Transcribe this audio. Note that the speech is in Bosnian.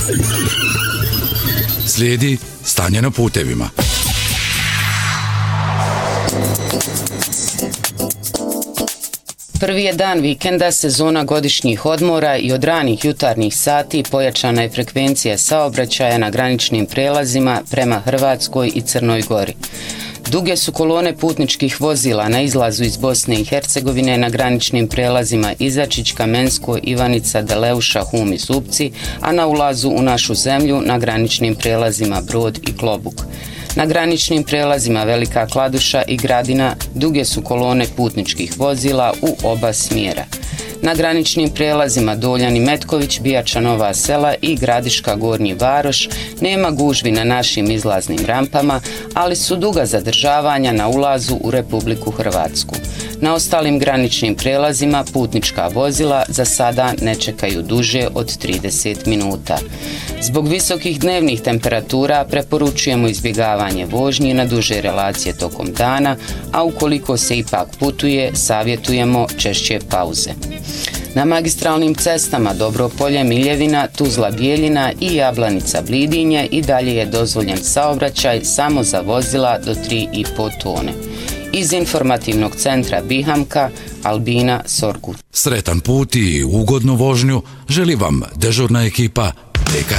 Slijedi stanje na putevima. Prvi je dan vikenda, sezona godišnjih odmora i od ranih jutarnjih sati pojačana je frekvencija saobraćaja na graničnim prelazima prema Hrvatskoj i Crnoj Gori. Duge su kolone putničkih vozila na izlazu iz Bosne i Hercegovine na graničnim prelazima Izačić, Kamensko, Ivanica, Deleuša, Hum i Zupci, a na ulazu u našu zemlju na graničnim prelazima Brod i Klobuk. Na graničnim prelazima Velika Kladuša i Gradina duge su kolone putničkih vozila u oba smjera. Na graničnim prelazima Doljan i Metković, Bijača Nova Sela i Gradiška Gornji Varoš nema gužvi na našim izlaznim rampama, ali su duga zadržavanja na ulazu u Republiku Hrvatsku. Na ostalim graničnim prelazima putnička vozila za sada ne čekaju duže od 30 minuta. Zbog visokih dnevnih temperatura preporučujemo izbjegavanje vožnji na duže relacije tokom dana, a ukoliko se ipak putuje, savjetujemo češće pauze. Na magistralnim cestama Dobropolje, Miljevina, Tuzla, Bijeljina i Jablanica, Blidinje i dalje je dozvoljen saobraćaj samo za vozila do 3,5 tone. Iz informativnog centra Bihamka, Albina Sorgut. Sretan put i ugodnu vožnju želi vam dežurna ekipa DKR.